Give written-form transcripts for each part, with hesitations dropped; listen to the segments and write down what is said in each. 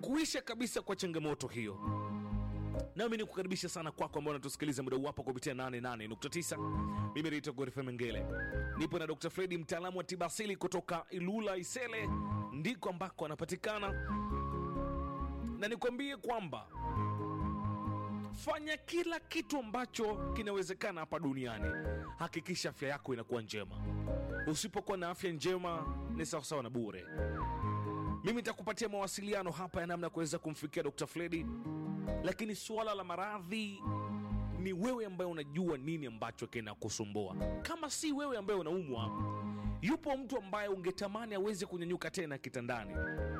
kuisha kabisa kwa changamoto hiyo. Nami nikukaribisha sana kwako ambao unatusikiliza muda wapo kupitia 88.9. Mimi naitwa Godfrey Mengele. Nipo na Dr. Fredi, mtaalamu wa tiba asili kutoka Ilula Isele, ndiko ambako anapatikana. Na nikwambie kwamba fanya kila kitu ambacho kinawezekana hapa duniani. Hakikisha afya yako inakuwa njema. Usipokuwa na afya njema ni sawa na bure. Mimi nitakupatia mawasiliano hapa ya namna kuweza kumfikia Dr. Fredi. Lakini suala la maradhi ni wewe ambaye unajua nini ambacho kinakusumbua. Kama si wewe ambaye unaumwa, yupo mtu ambaye ungetamani aweze kunyanyuka tena kitandani.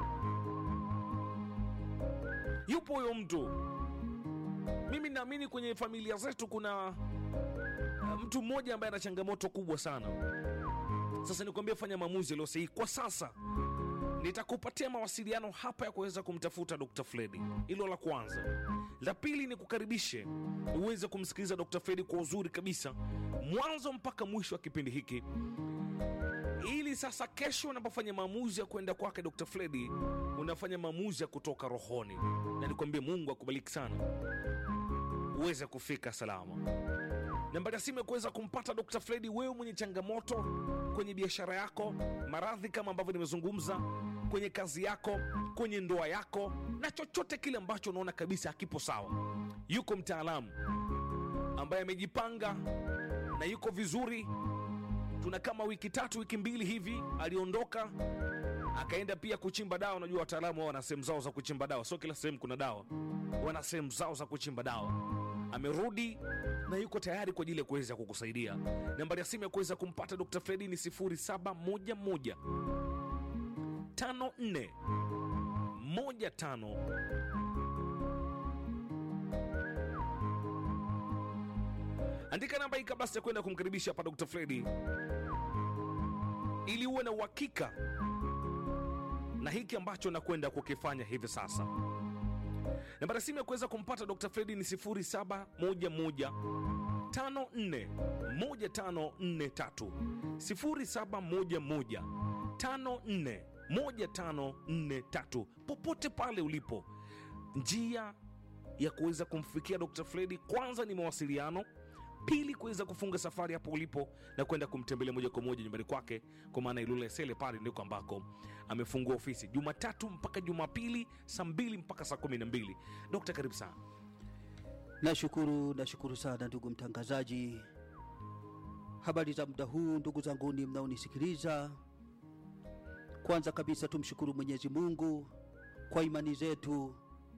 Yupo huyo mtu. Mimi naamini kwenye familia zetu kuna mtu mmoja ambaye ana changamoto kubwa sana. Sasa nikwambia, fanya maamuzi leo sahihi. Kwa sasa nitakupatia mawasiliano hapa ya kuweza kumtafuta Dr. Fredi. Hilo la kwanza. La pili ni kukaribishe uweze kumsikiliza Dr. Fredi kwa uzuri kabisa mwanzo mpaka mwisho wa kipindi hiki, ili sasa kesho unapofanya maamuzi ya kwenda kwake Dr. Fredi unafanya maamuzi ya kutoka rohoni. Na nikwambie, Mungu akubariki sana uweze kufika salama. Nambari ya simu ya kuweza kumpata Dr. Fredi, wewe mwenye changamoto kwenye biashara yako, maradhi kama ambavyo nimezungumza, kwenye kazi yako, kwenye ndoa yako, na chochote kile ambacho unaona kabisa hakipo sawa, yuko mtaalamu ambaye amejipanga na yuko vizuri. Tuna kama wiki 3 wiki 2 hivi aliondoka akaenda pia kuchimba dawa. Unajua wataalamu wao wana sehemu zao za kuchimba dawa, sio kila sehemu kuna dawa, wana sehemu zao za kuchimba dawa. Amerudi na yuko tayari kwa ajili ya kuweza kukusaidia. Nambari ya simu ya kuweza kumpata Dr. Fredi ni 0711 54 15 Andika namba hii kabla ya kwenda kumkaribisha hapa Dr. Fredi, ili uwe na uhakika na hiki ambacho nakwenda kukifanya hivi sasa. Nambari ya simu ya kuweza kumpata Dr. Fredi ni 0711 54 1543 0711 54 1543. Popote pale ulipo, njia ya kuweza kumfikia Dr. Fredi, kwanza ni mawasiliano. Pili, kuweza kufunga safari hapo ulipo na kwenda kumtembelea moja kwa moja nyumbani kwake, kwa maana Ilula Isele pale ndiko ambako amefungua ofisi Jumatatu mpaka Jumapili saa 2 mpaka saa 12. Dokta, karibu sana. Nashukuru sana ndugu mtangazaji. Habari za muda huu ndugu zangu ni mnaonisikiliza. Kwanza kabisa tumshukuru Mwenyezi Mungu kwa imani zetu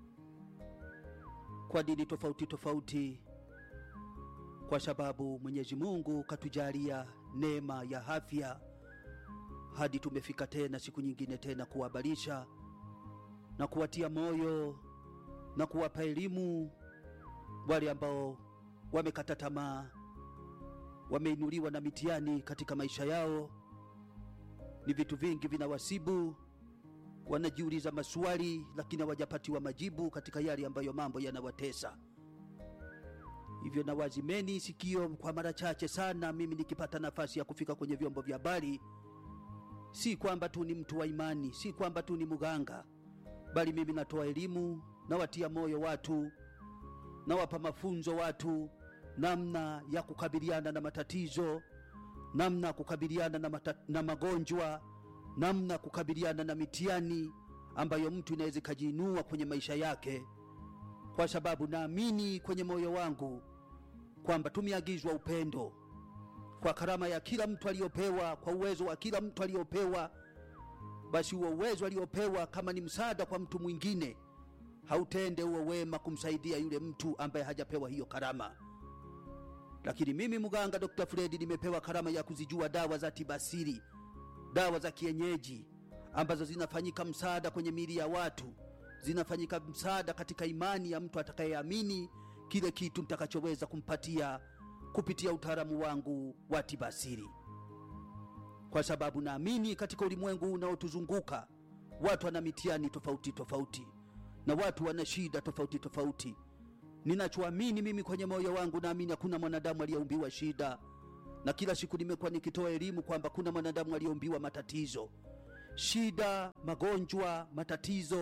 kwa dini tofauti, kwa sababu Mwenyezi Mungu katujalia neema ya afya hadi tumefika tena siku nyingine tena kuwahabarisha na kuwatia moyo na kuwapa elimu wale ambao wamekata tamaa, wameinuliwa na mitihani katika maisha yao. Ni vitu vingi vinawasibu, wanajiuliza maswali lakini hawajapatiwa majibu katika yale ambayo mambo yanawatesa. Hivyo na wazimeni sikio kwa mara chache sana. Mimi nikipata nafasi ya kufika kwenye vyombo vya habari, si kwamba tu ni mtu wa imani, si kwamba tu ni muganga, bali mimi natoa elimu, na watia moyo watu, na wapa mafunzo watu namna ya kukabiliana na matatizo, namna kukabiliana na magonjwa, namna kukabiliana na mitihani ambayo mtu inaweza kujiinua kwenye maisha yake. Kwa sababu naamini kwenye moyo wangu kwamba tumeagizwa upendo kwa karama ya kila mtu aliyopewa, kwa uwezo wa kila mtu aliyopewa. Basi huo uwezo aliyopewa, kama ni msaada kwa mtu mwingine, hautende huo wema kumsaidia yule mtu ambaye hajapewa hiyo karama. Lakini mimi mganga Dr. Fredi nimepewa karama ya kuzijua dawa za tiba asili, dawa za kienyeji ambazo zinafanyika msaada kwenye miili ya watu, zinafanyika msaada katika imani ya mtu atakayeamini kile kitu mtakachoweza kumpatia kupitia utaalamu wangu wa tiba asili. Kwa sababu naamini katika ulimwengu unaotuzunguka watu wana mitihani tofauti na watu wana shida tofauti. Ninachoamini mimi kwenye moyo wangu, naamini hakuna mwanadamu aliyeumbiwa shida, na kila siku nimekuwa nikitoa elimu kwamba kuna mwanadamu aliyeumbiwa matatizo. Shida, magonjwa, matatizo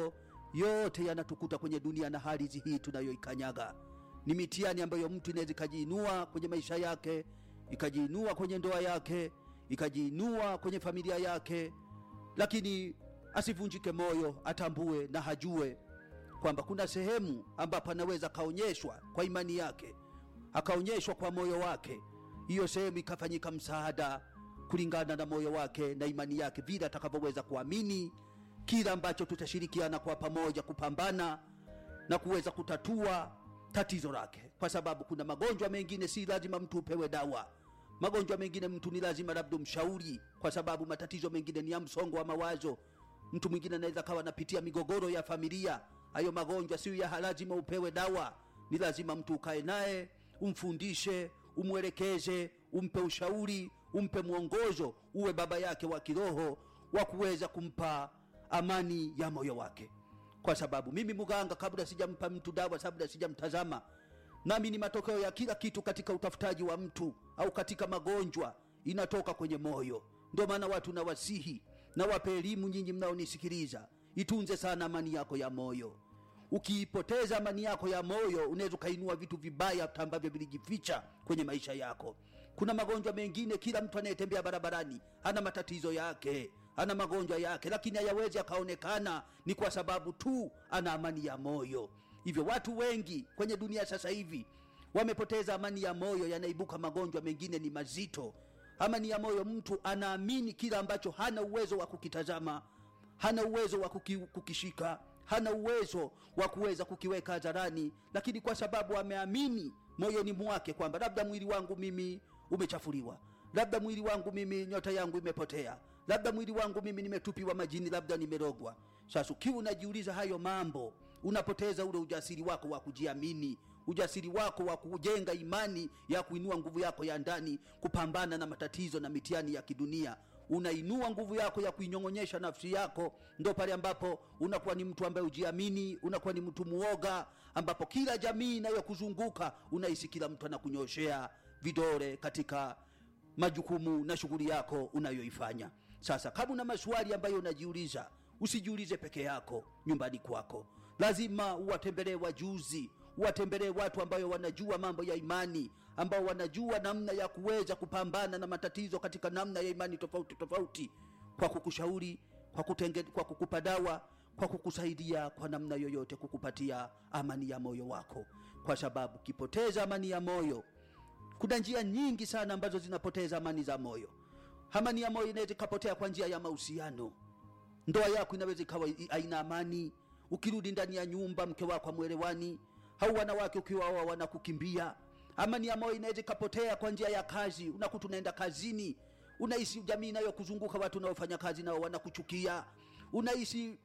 yote yanatukuta kwenye dunia na hali hii tunayoikanyaga. Ni mitihani ambayo mtu inaweza kajiinua kwenye maisha yake, ikajiinua kwenye ndoa yake, ikajiinua kwenye familia yake, lakini asivunjike moyo, atambue na hajue kwamba kuna sehemu ambapo anaweza kaonyeshwa kwa imani yake, akaonyeshwa kwa moyo wake, hiyo sehemu ikafanyika msaada kulingana na moyo wake na imani yake, vile atakavyoweza kuamini kila ambacho tutashirikiana kwa pamoja kupambana na kuweza kutatua tatizo lake. Kwa sababu kuna magonjwa mengine si lazima mtu upewe dawa. Magonjwa mengine mtu ni lazima labda mshauri, kwa sababu matatizo mengine ni ya msongo wa mawazo. Mtu mwingine anaweza kawa anapitia migogoro ya familia. Hayo magonjwa si ya lazima upewe dawa. Ni lazima mtu ukae naye, umfundishe, umwelekeze, umpe ushauri, umpe mwongozo, uwe baba yake wa kiroho wa kuweza kumpa amani ya moyo wake. Kwa sababu mimi mganga, kabla sijampa mtu dawa, kabla sijamtazama, nami ni matokeo ya kila kitu katika utafutaji wa mtu au katika magonjwa inatoka kwenye moyo. Ndio maana watu na wasihi na wape elimu, nyinyi mnaonisikiliza, itunze sana amani yako ya moyo. Ukiipoteza amani yako ya moyo, unaweza kainua vitu vibaya ambavyo vilijificha kwenye maisha yako. Kuna magonjwa mengine, kila mtu anayetembea barabarani ana matatizo yake, ana magonjwa yake, lakini hayawezi akaonekana, ni kwa sababu tu ana amani ya moyo. Hivyo watu wengi kwenye dunia sasa hivi wamepoteza amani ya moyo, yanaibuka magonjwa mengine ni mazito. Amani ya moyo, mtu anaamini kila ambacho hana uwezo wa kukitazama, hana uwezo wa kukishika, hana uwezo wa kuweza kukiweka hadharani, lakini kwa sababu ameamini moyoni mwake kwamba labda mwili wangu mimi umechafuliwa, labda mwili wangu mimi nyota yangu imepotea, labda mwili wangu mimi nimetupiwa majini, labda nimerogwa. Sasa ukiwa unajiuliza hayo mambo, unapoteza ule ujasiri wako wa kujiamini, ujasiri wako wa kujenga imani ya kuinua nguvu yako ya ndani kupambana na matatizo na mitihani ya kidunia. Unainua nguvu yako ya kuinyong'onyesha nafsi yako, ndio pale ambapo unakuwa ni mtu ambaye ujiamini, unakuwa ni mtu muoga, ambapo kila jamii inayokuzunguka unahisi kila mtu anakunyoshea vidole katika majukumu na shughuli yako unayoifanya. Sasa kama una maswali ambayo unajiuliza, usijiulize peke yako nyumbani kwako. Lazima uwatembelee wajuzi, uwatembelee watu ambao wanajua mambo ya imani, ambao wanajua namna ya kuweza kupambana na matatizo katika namna ya imani tofauti tofauti, kwa kukushauri, kwa kukupa dawa, kwa kukusaidia kwa namna yoyote, kukupatia amani ya moyo wako. Kwa sababu kipoteza amani ya moyo, kuna njia nyingi sana ambazo zinapoteza amani za moyo. Amani ya moyo inaweza kupotea kwa njia ya mahusiano. Ndoa yako inaweza ikawa haina amani. Ukirudi ndani ya nyumba, mke wako muelewani, au wanawake ukiwa wao wanakukimbia. Amani ya moyo inaweza kupotea kwa njia ya kazi. Unakuta unaenda kazini, unahisi jamii inayokuzunguka, watu wanaofanya kazi nao wanakuchukia. Unahisi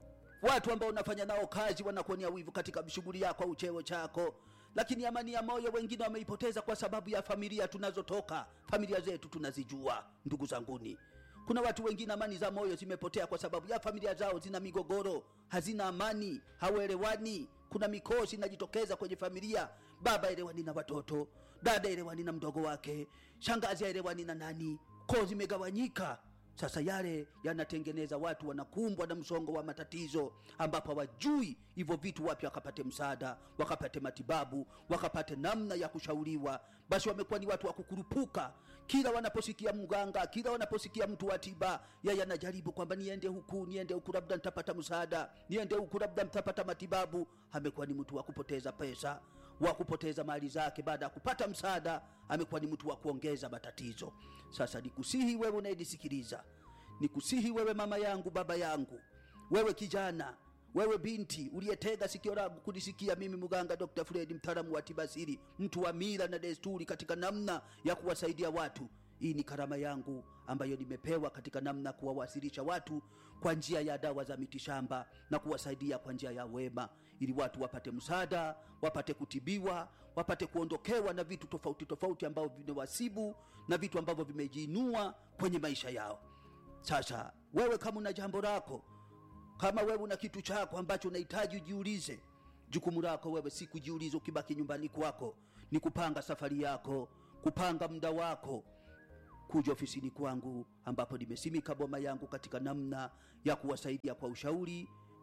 watu ambao unafanya nao kazi wanakuonea wivu katika shughuli yako au cheo chako. Lakini amani ya moyo wengine wameipoteza kwa sababu ya familia tunazotoka. Familia zetu tunazijua, ndugu zanguni. Kuna watu wengine amani za moyo zimepotea kwa sababu ya familia zao zina migogoro, hazina amani, hawaelewani. Kuna mikosi inajitokeza kwenye familia, baba elewani na watoto, dada elewani na mdogo wake, shangazi elewani na nani, koo zimegawanyika. Sasa yale yanatengeneza watu wanakumbwa na msongo wa matatizo, ambapo wajui hivyo vitu wapi wakapate msaada, wakapate matibabu, wakapate namna ya kushauriwa. Basi wamekuwa ni watu wa kukurupuka. Kila wanaposikia mganga, kila wanaposikia mtu wa tiba, yeye anajaribu kwamba niende huku labda nitapata msaada, niende huku labda nitapata matibabu. Amekuwa ni mtu wa kupoteza pesa, wa kupoteza mali zake baada ya kupata msaada. Amekuwa ni mtu wa kuongeza matatizo. Sasa nikusihi wewe unayenisikiliza, nikusihi wewe mama yangu, baba yangu, wewe kijana, wewe binti uliyetega sikio lako kunisikia mimi mganga Dr. Fred, mtaalamu wa tiba asili, mtu wa mila na desturi katika namna ya kuwasaidia watu. Hii ni karama yangu ambayo nimepewa katika namna kuwawasilisha watu kwa njia ya dawa za mitishamba na kuwasaidia kwa njia ya wema, ili watu wapate msaada, wapate kutibiwa, wapate kuondokewa na vitu tofauti tofauti ambavyo vinawasibu na vitu ambavyo vimejiinua kwenye maisha yao. Sasa wewe kama una jambo lako, kama wewe una kitu chako ambacho unahitaji ujiulize, jukumu lako wewe si kujiuliza ukibaki nyumbani kwako, ni kupanga safari yako, kupanga muda wako, kuja ofisini kwangu ambapo nimesimika boma yangu katika namna ya kuwasaidia kwa ushauri,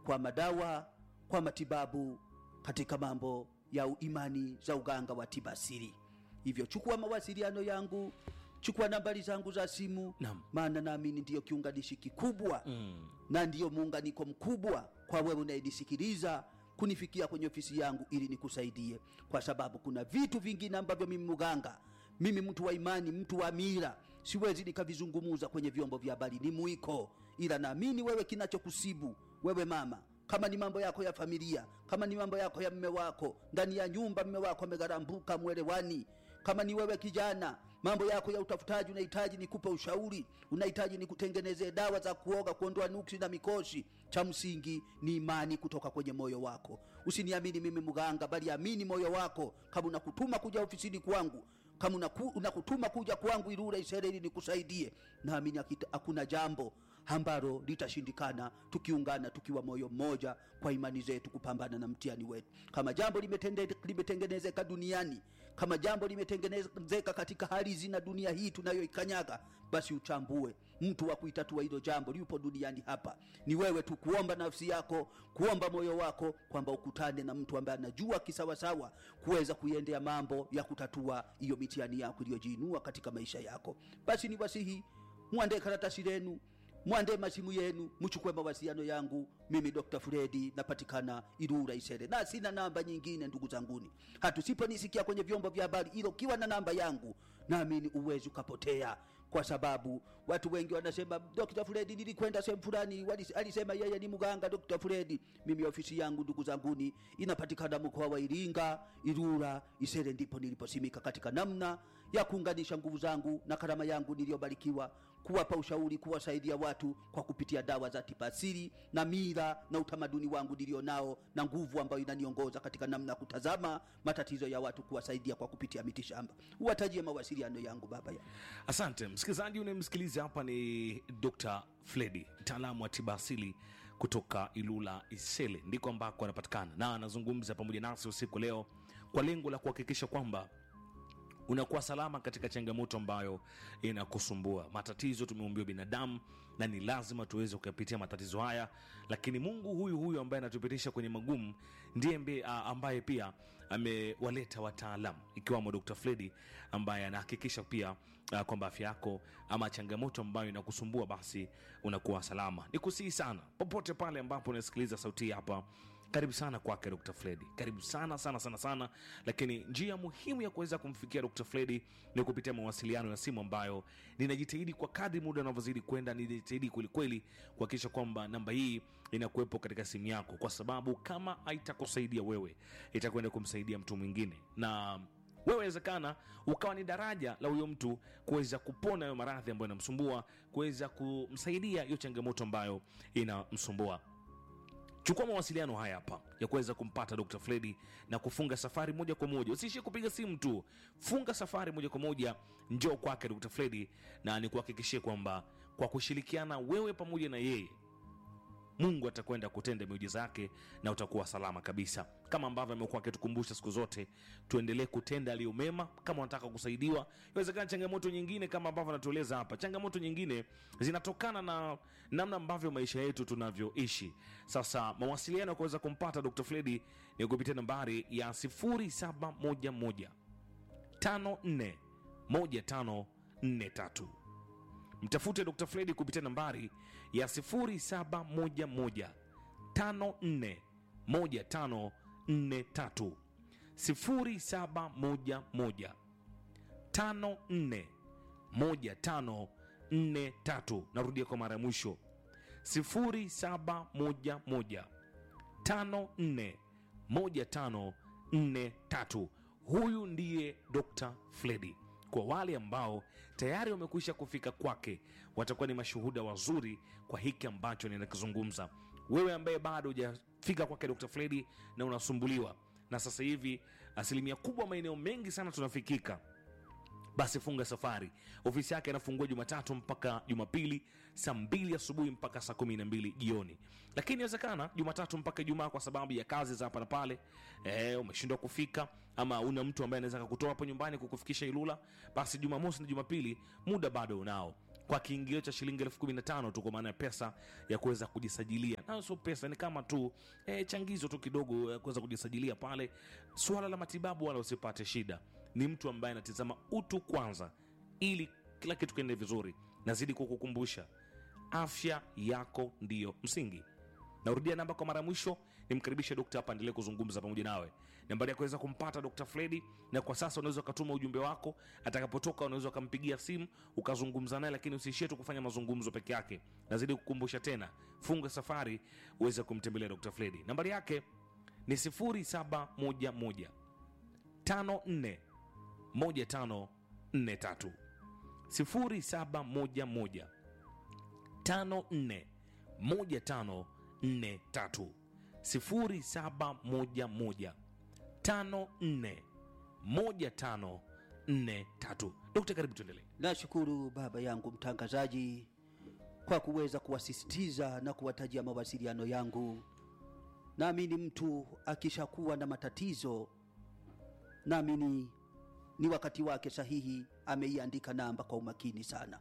kwa madawa, kwa matibabu katika mambo ya imani za uganga wa tiba asili. Hivyo chukua mawasiliano yangu, chukua nambari zangu za simu, maana naamini ndiyo kiunganishi kikubwa na ndiyo muunganiko mkubwa kwa wewe unayenisikiliza kunifikia kwenye ofisi yangu ili nikusaidie, kwa sababu kuna vitu vingine ambavyo mimi mganga, mimi mtu wa imani, mtu wa mila, siwezi nikavizungumuza kwenye vyombo vya habari, ni mwiko. Ila naamini wewe kinachokusibu wewe mama, kama ni mambo yako ya familia, kama ni mambo yako ya mume wako, ndani ya nyumba mume wako amegarambuka mwelewani, kama ni wewe kijana, mambo yako ya utafutaji, unahitaji nikupe ushauri, unahitaji nikutengenezee dawa za kuoga kuondoa nuksi na mikosi, cha msingi ni imani kutoka kwenye moyo wako. Usiniamini mimi mganga, bali amini moyo wako. Kama unakutuma kuja ofisini kwangu, kama unakutuma kuja kwangu Ilula Isere ili nikusaidie, naamini hakuna jambo ambalo litashindikana tukiungana, tukiwa moyo mmoja kwa imani zetu kupambana na mtihani wetu. Kama jambo limetengenezeka duniani, kama jambo limetengenezeka katika hali zina dunia hii tunayoikanyaga, basi utambue mtu wa kuitatua hilo jambo yupo duniani hapa. Ni wewe tu kuomba nafsi yako, kuomba moyo wako kwamba ukutane na mtu ambaye anajua kisawasawa kuweza kuiendea mambo ya kutatua hiyo mitihani yako iliyojiinua katika maisha yako. Basi ni wasihi, muandae karatasi lenu, muandae masimu yenu, mchukue mawasiliano yangu. Mimi Dr. Fredi napatikana Ilula Isere, na sina namba nyingine ndugu zanguni. Hatusiponisikia kwenye vyombo vya habari, ilo kiwa na namba yangu, naamini uwezi ukapotea, kwa sababu watu wengi wanasema Dr. Fredi nilikwenda sehemu fulani, alisema yeye ni mganga Dr. Fredi. Mimi ofisi yangu ndugu zanguni inapatikana mkoa wa Iringa, Ilula Isere, ndipo niliposimika katika namna ya kuunganisha nguvu zangu na karama yangu niliyobarikiwa kuwapa ushauri, kuwasaidia watu kwa kupitia dawa za tiba asili na mila na utamaduni wangu nilionao, na nguvu ambayo inaniongoza katika namna ya kutazama matatizo ya watu, kuwasaidia kwa kupitia mitishamba. Uwatajie mawasiliano yangu baba ya. Asante msikilizaji, unayemsikiliza hapa ni Dr. Fredi, mtaalamu wa tiba asili kutoka Ilula Isele, ndiko ambako anapatikana na anazungumza pamoja nasi usiku leo kwa lengo la kuhakikisha kwamba unakuwa salama katika changamoto ambayo inakusumbua. Matatizo tumeumbiwa binadamu na ni lazima tuweze kuyapitia matatizo haya, lakini Mungu huyu ambaye anatupitisha kwenye magumu ndiye ambaye pia amewaleta wataalamu ikiwamo Dr. Fredi ambaye anahakikisha pia kwamba afya yako ama changamoto ambayo inakusumbua basi unakuwa salama. Nikusihi sana popote pale ambapo unasikiliza sauti hapa, karibu sana kwake Dr. Fredi, karibu sana sana sana sana. Lakini njia muhimu ya kuweza kumfikia Dr. Fredi ni kupitia mawasiliano ya simu ambayo ninajitahidi kwa kadri muda unavyozidi kwenda, ninajitahidi kweli kuhakikisha kwamba namba hii inakuwepo katika simu yako, kwa sababu kama haitakusaidia wewe itakwenda kumsaidia mtu mwingine, na wewe inawezekana ukawa ni daraja la huyo mtu kuweza kupona hayo maradhi ambayo yanamsumbua, kuweza kumsaidia hiyo changamoto ambayo inamsumbua. Chukua mawasiliano haya hapa ya kuweza kumpata Dr. Fredi na kufunga safari moja kwa moja. Usiishie kupiga simu tu, funga safari moja kwa moja, njoo kwake Dr. Fredi, na nikuhakikishie kwamba kwa kushirikiana wewe pamoja na yeye, Mungu atakwenda kutenda miujiza yake na utakuwa salama kabisa. Kama ambavyo amekuwa akitukumbusha siku zote, tuendelee kutenda aliyo mema. Kama unataka kusaidiwa, inawezekana changamoto nyingine kama ambavyo anatueleza hapa, changamoto nyingine zinatokana na namna ambavyo maisha yetu tunavyoishi. Sasa mawasiliano ya kuweza kumpata Dr. Fredi ni kupitia nambari ya 0711 541543. Mtafute Dr. Fredi kupitia nambari ya 0711 541543. 0711 541543. Narudia kwa mara ya mwisho, 0711 541543. Huyu ndiye Dr. Fredi. Kwa wale ambao tayari wamekwisha kufika kwake, watakuwa ni mashuhuda wazuri kwa hiki ambacho ninakizungumza. Wewe ambaye bado hujafika kwake Dr. Fredi na unasumbuliwa na sasa hivi asilimia kubwa maeneo mengi sana tunafikika, basi funga safari. Ofisi yake inafungua Jumatatu mpaka Jumapili saa 2 asubuhi mpaka saa 12 jioni. Lakini inawezekana Jumatatu mpaka Ijumaa kwa sababu ya kazi za hapa na pale umeshindwa kufika, ama una mtu ambaye anaweza kukutoa hapo nyumbani kukufikisha Ilula, basi Jumamosi na Jumapili muda bado unao. kwa kiingilio cha shilingi 15,000 tu, kwa maana ya pesa ya kuweza kujisajilia. Na sio pesa, ni kama tu changizo tu kidogo ya kuweza kujisajilia pale. Swala la matibabu wala usipate shida. Ni mtu ambaye anatazama utu kwanza ili kila kitu kiende vizuri. Nazidi kukukumbusha, afya yako ndiyo msingi. Narudia namba kwa mara mwisho, nimkaribishe Dr. hapa endelee kuzungumza pamoja nawe. Nambari ya kuweza kumpata Dr. Fredi, na kwa sasa unaweza kutuma ujumbe wako, atakapotoka unaweza kumpigia simu ukazungumza naye, lakini usiishie tu kufanya mazungumzo peke yake. Nazidi kukumbusha tena, funga safari uweze kumtembelea Dr. Fredi. Nambari yake ni 0711 54 1543 0711 54 1543 0711 54 1543. Dokta, karibu tuendelee. Nashukuru baba yangu mtangazaji kwa kuweza kuwasisitiza na kuwatajia mawasiliano yangu. Naamini mtu akishakuwa na matatizo, naamini ni wakati wake sahihi ameiandika namba kwa umakini sana,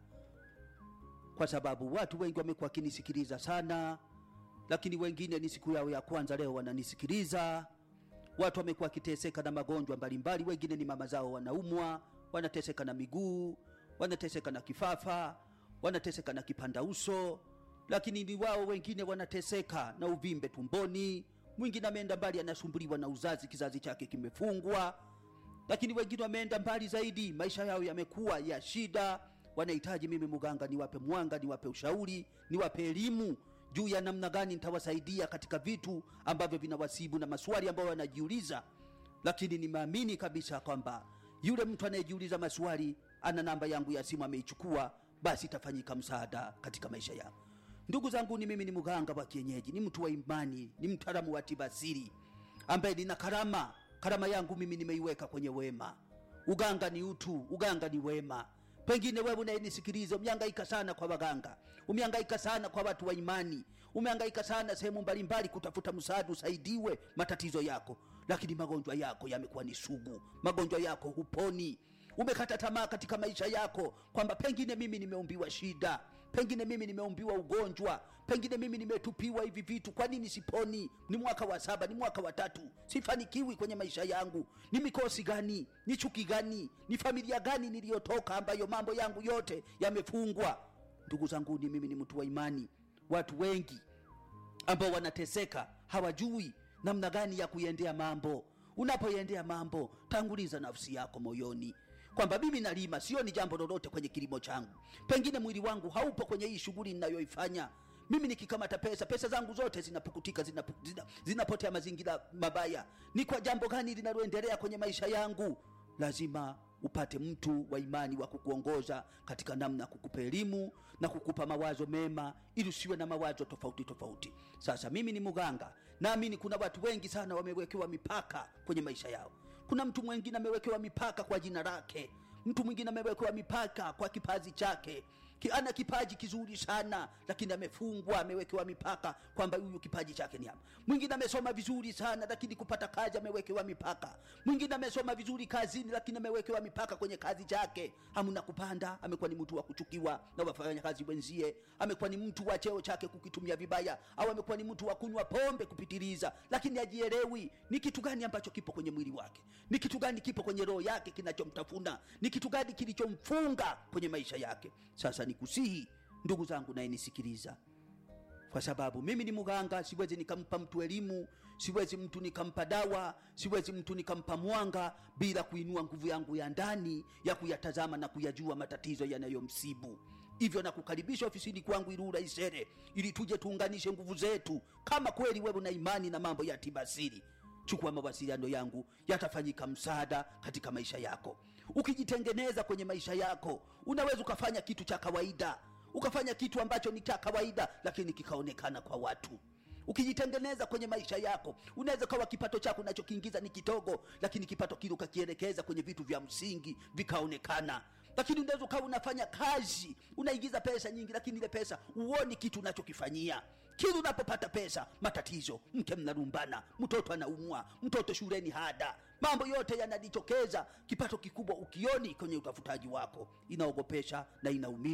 kwa sababu watu wengi wamekuwa kinisikiliza sana, lakini wengine ni siku yao ya kwanza leo wananisikiliza. Watu wamekuwa kiteseka na magonjwa mbalimbali, wengine ni mama zao wanaumwa, wanateseka na miguu, wanateseka na kifafa, wanateseka na kipanda uso, lakini ni wao wengine wanateseka na uvimbe tumboni. Mwingine ameenda mbali anasumbuliwa na uzazi, kizazi chake kimefungwa. Lakini wengine wameenda mbali zaidi, maisha yao yamekuwa ya shida, wanahitaji mimi mganga niwape mwanga, niwape ushauri, niwape elimu juu ya namna gani nitawasaidia katika vitu ambavyo vinawasibu na maswali ambayo wanajiuliza. Lakini nimeamini kabisa kwamba yule mtu anayejiuliza maswali ana namba yangu ya simu, ameichukua, basi itafanyika msaada katika maisha yao. Ndugu zangu, ni mimi ni mganga wa kienyeji, ni mtu wa imani, ni mtaalamu wa tiba asili ambaye nina karama. Karama yangu mimi nimeiweka kwenye wema. Uganga ni utu, uganga ni wema. Pengine wewe unayenisikiliza umehangaika sana kwa waganga, umehangaika sana kwa watu wa imani, umehangaika sana sehemu mbalimbali kutafuta msaada usaidiwe matatizo yako, lakini magonjwa yako yamekuwa ni sugu, magonjwa yako huponi. Umekata tamaa katika maisha yako kwamba pengine mimi nimeumbiwa shida, pengine mimi nimeumbiwa ugonjwa, pengine mimi nimetupiwa hivi vitu, kwa nini siponi? Ni mwaka wa 7, ni mwaka wa 3, sifanikiwi kwenye maisha yangu. Ni mikosi gani? Ni chuki gani? Ni familia gani niliyotoka ambayo mambo yangu yote yamefungwa? Ndugu zangu, ni mimi ni mtu wa imani. Watu wengi ambao wanateseka hawajui namna gani ya kuiendea mambo. Unapoiendea mambo, tanguliza nafsi yako moyoni kwamba mimi nalima, sio ni jambo lolote kwenye kilimo changu. Pengine mwili wangu haupo kwenye hii shughuli ninayoifanya. Mimi nikikamata pesa zangu zote zinapukutika, zinapotea mazingira mabaya. Ni kwa jambo gani linaloendelea kwenye maisha yangu? Lazima upate mtu wa imani wa kukuongoza katika namna kukupa elimu na kukupa mawazo mema, ili usiwe na mawazo tofauti tofauti. Sasa mimi ni mganga, naamini kuna watu wengi sana wamewekewa mipaka kwenye maisha yao. Kuna mtu mwingine amewekewa mipaka kwa jina lake, mtu mwingine amewekewa mipaka kwa kipaji chake. Ana kipaji kizuri sana, lakini amefungwa, amewekewa mipaka kwamba huyu kipaji chake ni hapa. Mwingine amesoma vizuri sana, lakini kupata kazi amewekewa mipaka. Mwingine amesoma vizuri kazini, lakini amewekewa mipaka kwenye kazi chake. Hamna kupanda, amekuwa ni mtu wa kuchukiwa na wafanya kazi wenzie. Amekuwa ni mtu wa cheo chake kukitumia vibaya, au amekuwa ni mtu wa kunywa pombe kupitiliza, lakini hajielewi ni kitu gani ambacho kipo kwenye mwili wake, ni kitu gani kipo kwenye roho yake kinachomtafuna, ni kitu gani kilichomfunga kwenye maisha yake. Sasa nikusihi ndugu zangu naye nisikiliza, kwa sababu mimi ni mganga, siwezi nikampa mtu elimu, siwezi mtu nikampa dawa, siwezi mtu nikampa mwanga bila kuinua nguvu yangu ya ndani ya kuyatazama na kuyajua matatizo yanayomsibu. Hivyo nakukaribisha ofisini kwangu Ilula Isere, ili tuje tuunganishe nguvu zetu. Kama kweli wewe una imani na mambo ya tiba asili, chukua mawasiliano yangu, yatafanyika msaada katika maisha yako. Ukijitengeneza kwenye maisha yako, unaweza ukafanya kitu cha kawaida, ukafanya kitu ambacho ni cha kawaida lakini kikaonekana kwa watu. Ukijitengeneza kwenye maisha yako, unaweza kawa kipato chako unachokiingiza ni kidogo, lakini kipato kile ukakielekeza kwenye vitu vya msingi vikaonekana. Lakini unaweza kawa unafanya kazi, unaingiza pesa nyingi, lakini ile pesa uone kitu unachokifanyia. Kila unapopata pesa, matatizo, mke mnarumbana, mtoto anaumwa, mtoto shuleni hada, mambo yote yanajitokeza. Kipato kikubwa ukioni kwenye utafutaji wako, inaogopesha na inaumiza.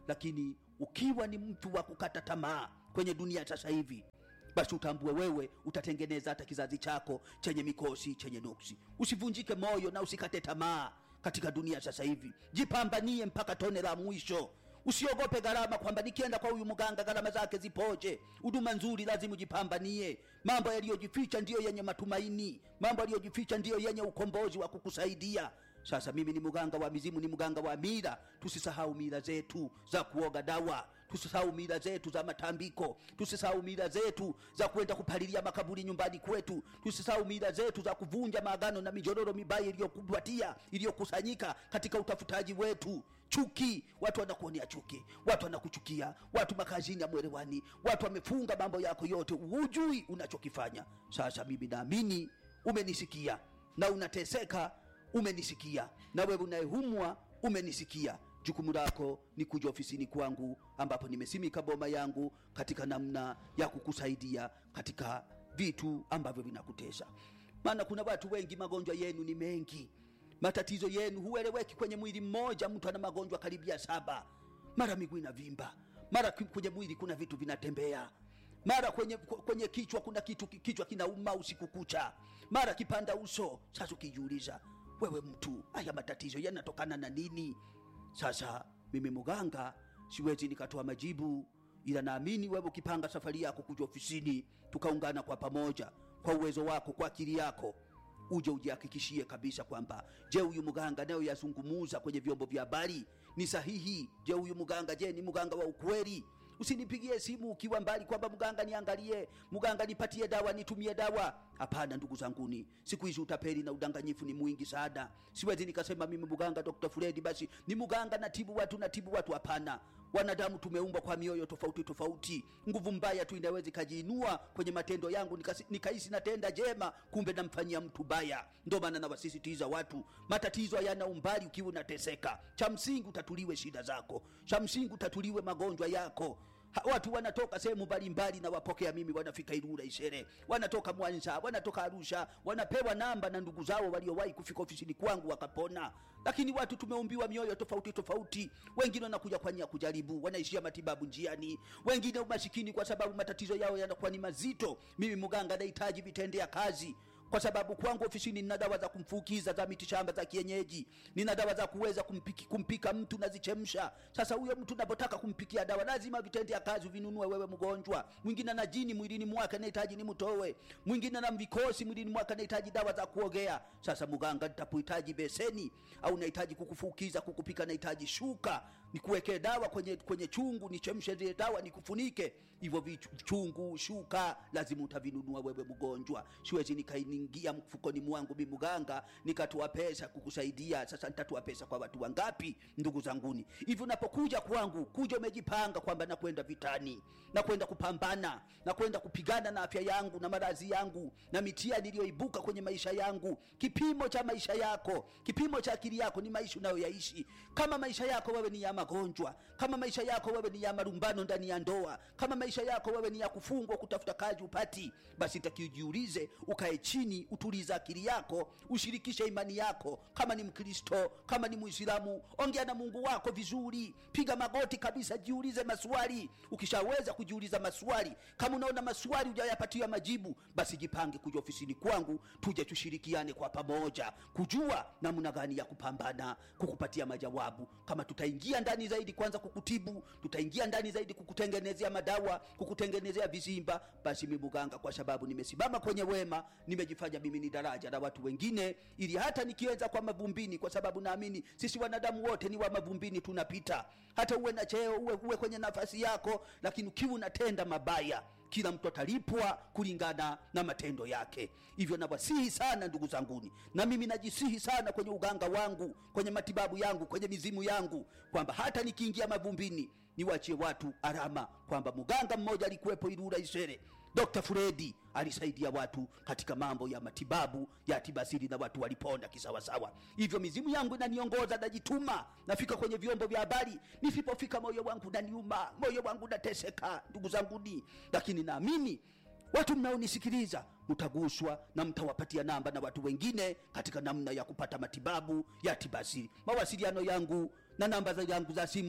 lakini ukiwa ni mtu wa kukata tamaa kwenye dunia sasa hivi, basi utambue wewe utatengeneza hata kizazi chako chenye mikosi, chenye nuksi. Usivunjike moyo na usikate tamaa katika dunia sasa hivi. Jipambanie mpaka tone la mwisho. Usiogope gharama kwamba nikienda kwa huyu mganga gharama zake zipoje. Huduma nzuri lazima ujipambanie. Mambo yaliyojificha ndiyo yenye matumaini. Mambo yaliyojificha ndiyo yenye ukombozi wa kukusaidia. Sasa mimi ni mganga wa mizimu, ni mganga wa mila. Tusisahau mila zetu za kuoga dawa. Tusisahau mila zetu za matambiko. Tusisahau mila zetu za kwenda kupalilia makaburi nyumbani kwetu. Tusisahau mila zetu za kuvunja maagano na mijororo mibaya iliyokusanyika katika utafutaji wetu. Chuki, watu wanakuonea chuki, watu wanakuchukia, watu makazini amwelewani, watu wamefunga mambo yako yote, hujui unachokifanya. Sasa mimi naamini umenisikia na unateseka, umenisikia, na wewe unayehumwa umenisikia. Jukumu lako ni kuja ofisini kwangu ambapo nimesimika boma yangu katika namna ya kukusaidia katika vitu ambavyo vinakutesa. Maana kuna watu wengi, magonjwa yenu ni mengi. Matatizo yenu hueleweki. Kwenye mwili mmoja mtu ana magonjwa karibia 7. Mara miguu inavimba, mara kwenye mwili kuna vitu vinatembea, mara kwenye kichwa kuna kichwa kinauma usiku kucha, mara kipanda uso. Sasa ukijiuliza wewe mtu, haya matatizo yanatokana na nini? Sasa mimi mganga siwezi nikatoa majibu, ila naamini wewe ukipanga safari yako kuja ofisini, tukaungana kwa pamoja, kwa uwezo wako, kwa akili yako, uje ujihakikishie kabisa kwamba je, huyu mganga nayo yazungumuza kwenye vyombo vya habari ni sahihi? Je, huyu mganga ni mganga wa ukweli? Usinipigie simu ukiwa mbali kwamba mganga niangalie, mganga nipatie dawa, nitumie dawa. Hapana ndugu zanguni, siku hizi utapeli na udanganyifu ni mwingi sana. Siwezi nikasema mimi mganga Dr. Fred basi ni mganga natibu watu. Hapana. Wanadamu tumeumbwa kwa mioyo tofauti tofauti. Nguvu mbaya tu inaweza kajiinua kwenye matendo yangu, nikahisi natenda jema, kumbe namfanyia mtu baya. Ndio maana nawasisitiza watu, matatizo hayana umbali. Ukiwa unateseka, cha msingi utatuliwe shida zako, cha msingi utatuliwe magonjwa yako. Watu wanatoka sehemu mbalimbali na wapokea mimi, wanafika Ilula Isere, wanatoka Mwanza, wanatoka Arusha, wanapewa namba na ndugu zao waliowahi kufika ofisini kwangu wakapona. Lakini watu tumeumbiwa mioyo tofauti tofauti. Wengine wanakuja kwa nia kujaribu, wanaishia matibabu njiani. Wengine umasikini kwa sababu matatizo yao yanakuwa ni mazito. Mimi mganga nahitaji vitendea kazi, kwa sababu kwangu ofisini nina dawa za kumfukiza za mitishamba za kienyeji, nina dawa za kuweza kumpika mtu na zichemsha. Sasa huyo mtu unapotaka kumpikia dawa lazima vitendea kazi vinunue wewe mgonjwa. Mwingine na jini mwilini mwake anahitaji nimtoe, mwingine na mvikosi mwilini mwake anahitaji dawa za kuogea. Sasa mganga nitapohitaji beseni au nahitaji kukufukiza, kukupika, nahitaji shuka, nikuwekee dawa kwenye chungu, nichemshe zile dawa nikufunike. Hivyo vichungu, shuka lazima utavinunua wewe mgonjwa. Siwezi nikaingia mfukoni mwangu mimi mganga nikatoa pesa kukusaidia. Sasa nitatoa pesa kwa watu wangapi ndugu zanguni? Hivyo unapokuja kwangu, kuja umejipanga kwamba nakwenda vitani, nakwenda kupambana, nakwenda kupigana na afya yangu na maradhi yangu na mitihani iliyoibuka kwenye maisha yangu. Kipimo cha maisha yako, kipimo cha akili yako ni maisha unayoyaishi. Kama maisha yako wewe ni ya magonjwa, kama maisha yako wewe ni ya marumbano ndani ya ndoa, kama maisha yako wewe ni ya kufungwa kutafuta kazi upati, basi takijiulize, ukae chini, utuliza akili yako, ushirikishe imani yako. Kama ni Mkristo, kama ni Muislamu, ongea na Mungu wako vizuri, piga magoti kabisa, jiulize maswali. Ukishaweza kujiuliza maswali, kama unaona maswali hujayapatia majibu, basi jipange kuja ofisini kwangu, tuje tushirikiane kwa pamoja kujua namna gani ya kupambana kukupatia majawabu. Kama tutaingia ndani zaidi kwanza kukutibu, tutaingia ndani zaidi kukutengenezea madawa, kukutengenezea vizimba, basi mimi mganga kwa sababu nimesimama kwenye wema, nimejifanya mimi ni daraja la watu wengine, ili hata nikiweza kwa mavumbini, kwa sababu naamini sisi wanadamu wote ni wa mavumbini tunapita. Hata uwe na cheo, uwe kwenye nafasi yako, lakini ukiwa unatenda mabaya, kila mtu atalipwa kulingana na matendo yake. Hivyo nawasihi sana ndugu zanguni, na mimi najisihi sana kwenye uganga wangu, kwenye matibabu yangu, kwenye mizimu yangu, kwamba hata nikiingia mavumbini niwachie watu alama kwamba mganga mmoja alikuwepo Ilula Isere, Dr. Fred, alisaidia watu katika mambo ya matibabu ya tibasiri na watu walipona kisawasawa. Hivyo mizimu yangu inaniongoza, najituma, nafika kwenye vyombo vya habari. Nisipofika moyo wangu unaniuma, moyo wangu unateseka ndugu zanguni, lakini naamini watu mnaonisikiliza mtaguswa na mtawapatia namba na watu wengine katika namna ya kupata matibabu ya tibasiri. Mawasiliano yangu na namba yangu za simu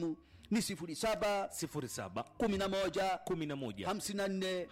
ni 07 07 11 11 54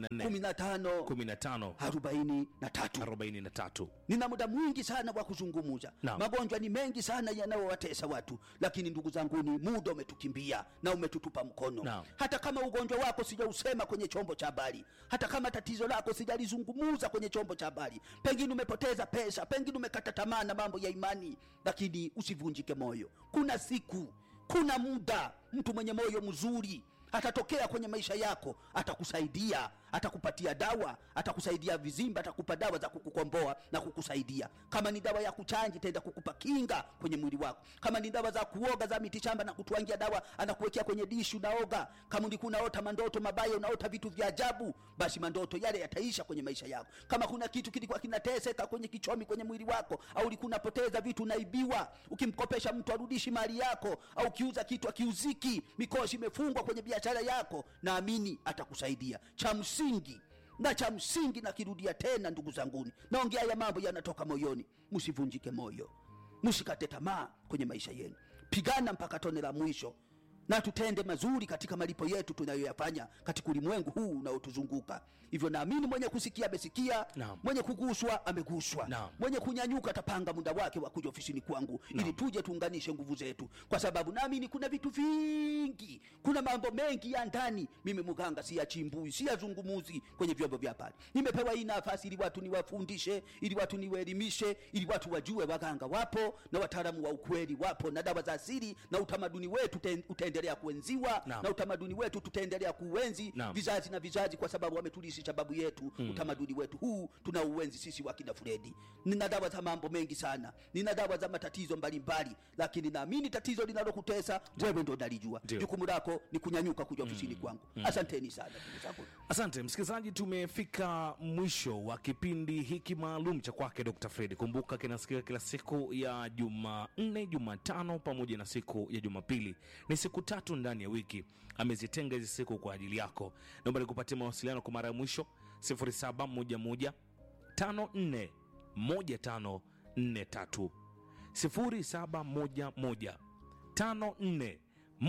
54 15 15 43. 43. Nina muda mwingi sana wa kuzungumza. Naam. Magonjwa ni mengi sana yanayowatesa watu, lakini ndugu zangu, ni muda umetukimbia na umetutupa mkono. Naam. Hata kama ugonjwa wako sijausema kwenye chombo cha habari, hata kama tatizo lako sijalizungumuza kwenye chombo cha habari, pengine umepoteza pesa, pengine umekata tamaa na mambo ya imani, lakini usivunjike moyo. Kuna siku, kuna muda, mtu mwenye moyo mzuri atatokea kwenye maisha yako, atakusaidia, atakupatia dawa, atakusaidia vizimba, atakupa dawa za kukukomboa na kukusaidia. Kama ni dawa ya kuchanji, tenda kukupa kinga kwenye mwili wako. Kama ni dawa za kuoga za mitishamba na kutwangia dawa, anakuwekea kwenye dishi, unaoga. Kama unaota mandoto mabaya, unaota vitu vya ajabu, basi mandoto yale yataisha kwenye maisha yako. Kama kuna kitu kilikuwa kinateseka kwenye kichomi kwenye mwili wako, au ulikuwa unapoteza vitu, unaibiwa, ukimkopesha mtu arudishi mali yako, au kiuza kitu akiuziki, mikosi imefungwa kwenye biashara yako, naamini atakusaidia. Cha msingi na kirudia tena, ndugu zanguni, naongea ya mambo yanatoka moyoni. Msivunjike moyo, msikate tamaa kwenye maisha yenu. Pigana mpaka tone la mwisho, na tutende mazuri katika malipo yetu tunayoyafanya katika ulimwengu huu unaotuzunguka. Hivyo naamini mwenye kusikia amesikia, mwenye kuguswa ameguswa, mwenye kunyanyuka atapanga muda wake wa kuja ofisini kwangu ili tuje tuunganishe nguvu zetu, kwa sababu naamini kuna vitu vingi, kuna mambo mengi ya ndani. Mimi mganga si achimbui, si azungumuzi kwenye vyombo vya habari. Nimepewa hii nafasi ili watu niwafundishe, ili watu niwaelimishe, ili watu wajue waganga wapo na wataalamu wa ukweli wapo, na dawa za asili na utamaduni wetu utaendelea kuenziwa, na utamaduni wetu tutaendelea kuenzi vizazi na vizazi, kwa sababu wametulisha babu yetu. Utamaduni wetu huu tunauenzi sisi wakina Fredi. Nina dawa za mambo mengi sana, nina dawa za matatizo mbalimbali, lakini naamini tatizo linalokutesa wewe ndio unalijua. Jukumu lako ni kunyanyuka kuja ofisini kwangu. Asanteni sana ndugu zangu. Asante msikilizaji, tumefika mwisho wa kipindi hiki maalum cha kwake Dr. Fredi. Kumbuka kinasikika kila siku ya Jumanne, Jumatano pamoja na siku ya Jumapili. Ni siku 3 ndani ya wiki amezitenga hizi siku kwa ajili yako. Naomba nikupatie mawasiliano kwa mara ya mwisho 0711 54 1543 0711 54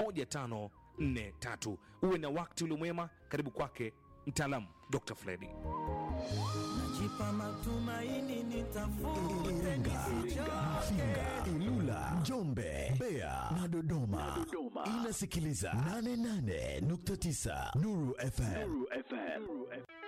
1543. Uwe na wakati ule mwema. Karibu kwake mtaalamu Dr. Fredi. Najipa matumaini nitafute Mafinga, Ilula, Njombe, Mbeya na Dodoma. Inasikiliza 88.9 Nuru FM.